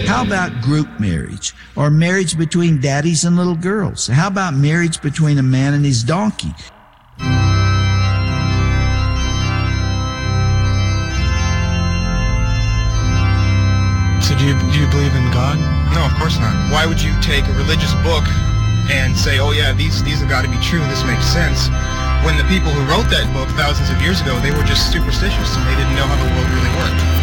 How about group marriage or marriage between daddies and little girls? How about marriage between a man and his donkey? So do you believe in God? No, of course not. Why would you take a religious book and say, oh yeah, these have got to be true, this makes sense, when the people who wrote that book thousands of years ago, they were just superstitious and they didn't know how the world really worked?